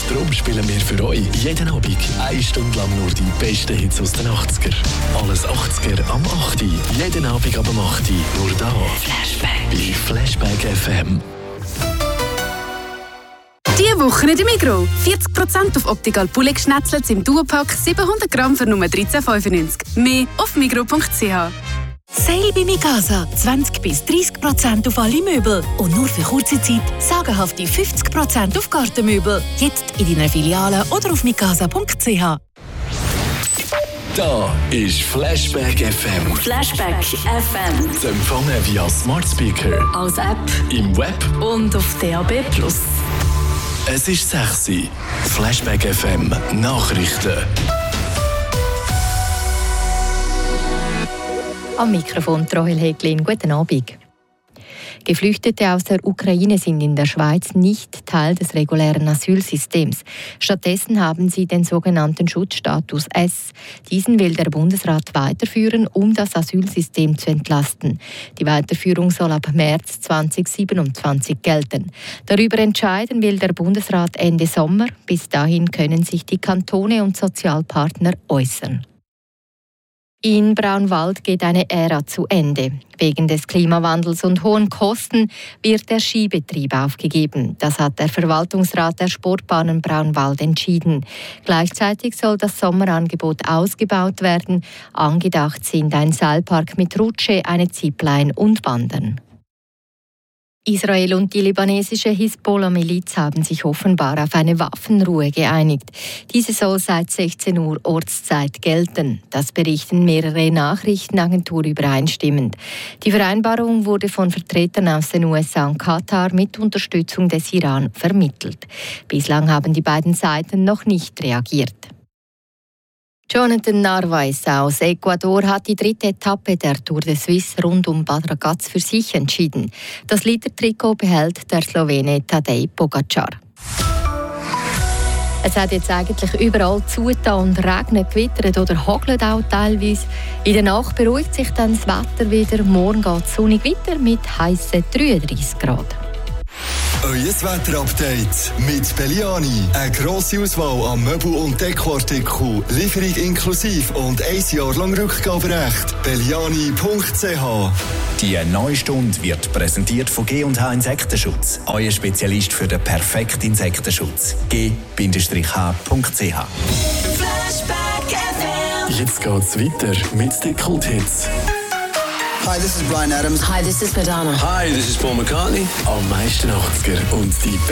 Darum spielen wir für euch jeden Abend 1 Stunde lang nur die besten Hits aus den 80er. Alles 80er am 8. Jeden Abend ab 8. Nur da. Bei Flashback FM. Diese Woche in der Migros. 40% auf Optical Bullig Schnetzlets im Duopack, 700 Gramm für nur 13,95. Mehr auf migros.ch. Sale bei Mikasa. 20-30% auf alle Möbel. Und nur für kurze Zeit sagenhafte 50% auf Gartenmöbel. Jetzt in deiner Filiale oder auf mikasa.ch. Da ist Flashback FM. Flashback FM. Zu empfangen via Smart Speaker, Als App im Web. und auf DAB+. Es ist 6 Uhr. Flashback FM Nachrichten. Am Mikrofon Rahel Häglin. Guten Abend. Geflüchtete aus der Ukraine sind in der Schweiz nicht Teil des regulären Asylsystems. Stattdessen haben sie den sogenannten Schutzstatus S. Diesen will der Bundesrat weiterführen, um das Asylsystem zu entlasten. Die Weiterführung soll ab März 2027 gelten. Darüber entscheiden will der Bundesrat Ende Sommer. Bis dahin können sich die Kantone und Sozialpartner äußern. In Braunwald geht eine Ära zu Ende. Wegen des Klimawandels und hohen Kosten wird der Skibetrieb aufgegeben. Das hat der Verwaltungsrat der Sportbahnen Braunwald entschieden. Gleichzeitig soll das Sommerangebot ausgebaut werden. Angedacht sind ein Seilpark mit Rutsche, eine Zipline und Wandern. Israel und die libanesische Hisbollah-Miliz haben sich offenbar auf eine Waffenruhe geeinigt. Diese soll seit 16 Uhr Ortszeit gelten. Das berichten mehrere Nachrichtenagenturen übereinstimmend. Die Vereinbarung wurde von Vertretern aus den USA und Katar mit Unterstützung des Iran vermittelt. Bislang haben die beiden Seiten noch nicht reagiert. Jonathan Narvaez aus Ecuador hat die 3. Etappe der Tour de Suisse rund um Bad Ragaz für sich entschieden. Das Leader-Trikot behält der Slowene Tadej Pogačar. Es hat jetzt eigentlich überall zugetan und regnet, gewittert oder hagelt auch teilweise. In der Nacht beruhigt sich dann das Wetter wieder. Morgen geht es sonnig weiter mit heissen 33 Grad. Euer Wetterupdate mit Belliani. Eine grosse Auswahl an Möbel- und Dekoartikeln, Lieferung inklusive und 1 Jahr lang Rückgaberecht. Belliani.ch. Die neue Stunde wird präsentiert von G&H Insektenschutz. Euer Spezialist für den perfekten Insektenschutz. g-h.ch. Jetzt geht's weiter mit den Kulthits. Hi, this is Bryan Adams. Hi, this is Madonna. Hi, this is Paul McCartney. Am meisten 80er und die